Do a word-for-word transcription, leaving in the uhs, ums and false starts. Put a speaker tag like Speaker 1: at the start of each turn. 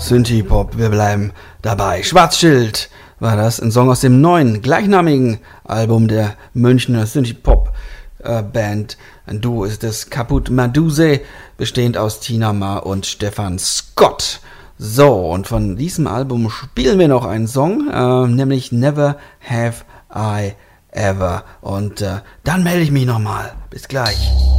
Speaker 1: Synthie-Pop, wir bleiben dabei. Schwarzschild war das, ein Song aus dem neuen, gleichnamigen Album der Münchner Synthie-Pop-Band. Ein Duo ist es, Kaput Maduse, bestehend aus Tina Ma und Stefan Scott. So, und von diesem Album spielen wir noch einen Song, äh, nämlich Never Have I Ever. Und äh, dann melde ich mich nochmal. Bis gleich.